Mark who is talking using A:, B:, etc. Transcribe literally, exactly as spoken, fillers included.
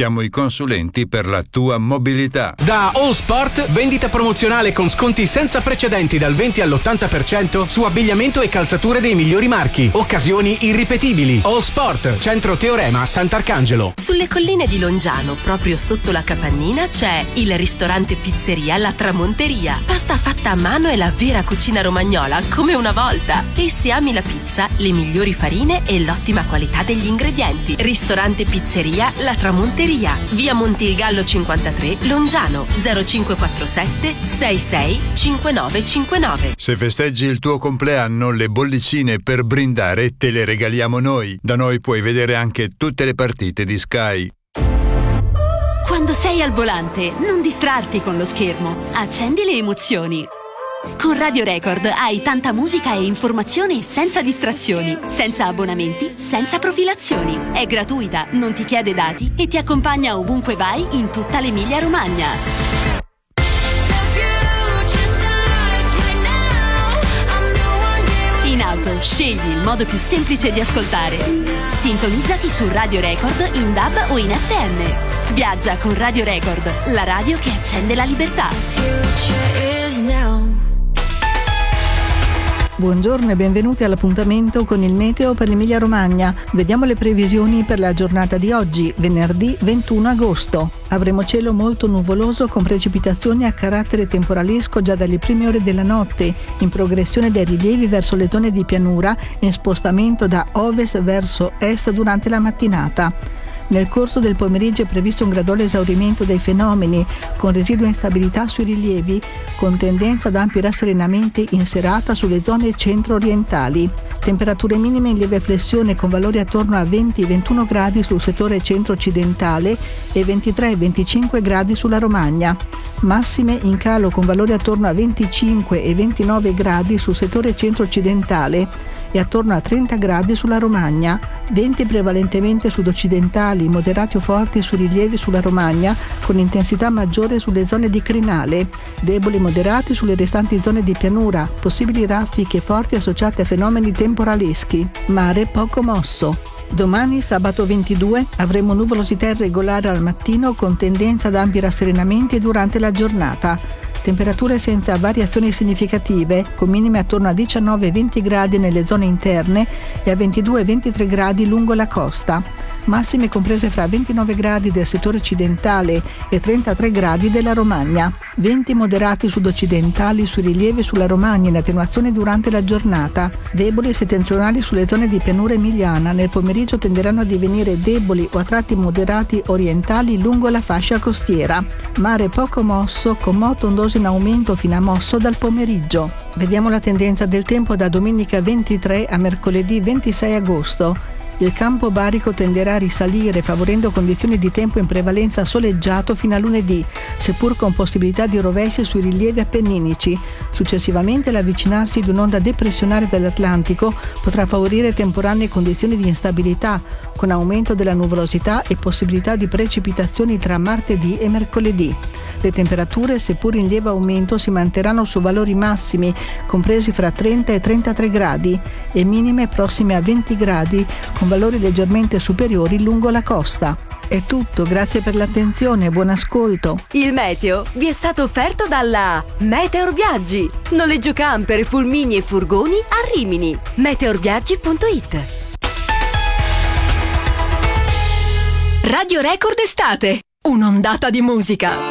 A: siamo i consulenti per la tua mobilità.
B: Da All Sport, vendita promozionale con sconti senza precedenti dal venti all'ottanta per cento su abbigliamento e calzature dei migliori marchi. Occasioni irripetibili. All Sport, centro Teorema, Sant'Arcangelo.
C: Sulle colline di Longiano, proprio sotto la Capannina, c'è il ristorante pizzeria La Tramonteria. Pasta fatta a mano e la vera cucina romagnola come una volta. E se ami la pizza, le migliori farine e l'ottima qualità degli ingredienti. Ristorante pizzeria La Tramonteria, via Montilgallo cinquantatré, Longiano, zero cinque quattro sette sei sei cinque nove cinque nove.
A: Se festeggi il tuo compleanno, le bollicine per brindare te le regaliamo noi. Da noi puoi vedere anche tutte le partite di Sky.
D: Quando sei al volante, non distrarti con lo schermo. Accendi le emozioni. Con Radio Record hai tanta musica e informazione senza distrazioni, senza abbonamenti, senza profilazioni. È gratuita, non ti chiede dati e ti accompagna ovunque vai in tutta l'Emilia-Romagna. In auto scegli il modo più semplice di ascoltare. Sintonizzati su Radio Record in D A B o in F M. Viaggia con Radio Record, la radio che accende la libertà.
E: Buongiorno e benvenuti all'appuntamento con il meteo per l'Emilia Romagna. Vediamo le previsioni per la giornata di oggi, venerdì ventuno agosto. Avremo cielo molto nuvoloso con precipitazioni a carattere temporalesco già dalle prime ore della notte, in progressione dai rilievi verso le zone di pianura e in spostamento da ovest verso est durante la mattinata. Nel corso del pomeriggio è previsto un graduale esaurimento dei fenomeni, con residua instabilità sui rilievi, con tendenza ad ampi rasserenamenti in serata sulle zone centro-orientali. Temperature minime in lieve flessione con valori attorno a venti ventuno gradi sul settore centro-occidentale e ventitré venticinque gradi sulla Romagna. Massime in calo con valori attorno a venticinque e ventinove gradi sul settore centro-occidentale e attorno a trenta gradi sulla Romagna. Venti prevalentemente sud-occidentali, moderati o forti sui rilievi sulla Romagna, con intensità maggiore sulle zone di crinale, deboli moderati sulle restanti zone di pianura, possibili raffiche forti associate a fenomeni temporaleschi. Mare poco mosso. Domani, sabato ventidue, avremo nuvolosità irregolare al mattino con tendenza ad ampi rasserenamenti durante la giornata. Temperature senza variazioni significative, con minime attorno a diciannove venti gradi nelle zone interne e a ventidue ventitré gradi lungo la costa. Massime comprese fra ventinove gradi del settore occidentale e trentatré gradi della Romagna. Venti moderati sud-occidentali sui rilievi sulla Romagna in attenuazione durante la giornata. Deboli settentrionali sulle zone di pianura emiliana. Nel pomeriggio tenderanno a divenire deboli o a tratti moderati orientali lungo la fascia costiera. Mare poco mosso, con moto ondoso in aumento fino a mosso dal pomeriggio. Vediamo la tendenza del tempo da domenica ventitré a mercoledì ventisei agosto. Il campo barico tenderà a risalire, favorendo condizioni di tempo in prevalenza soleggiato fino a lunedì, seppur con possibilità di rovesci sui rilievi appenninici. Successivamente l'avvicinarsi di un'onda depressionale dall'Atlantico potrà favorire temporanee condizioni di instabilità, con aumento della nuvolosità e possibilità di precipitazioni tra martedì e mercoledì. Le temperature, seppur in lieve aumento, si manterranno su valori massimi, compresi fra trenta e trentatré gradi, e minime prossime a venti gradi, con valori leggermente superiori lungo la costa. È tutto, grazie per l'attenzione e buon ascolto.
F: Il meteo vi è stato offerto dalla Meteor Viaggi. Noleggio camper, pulmini e furgoni a Rimini. meteorviaggi punto it. Radio Record Estate, un'ondata di musica.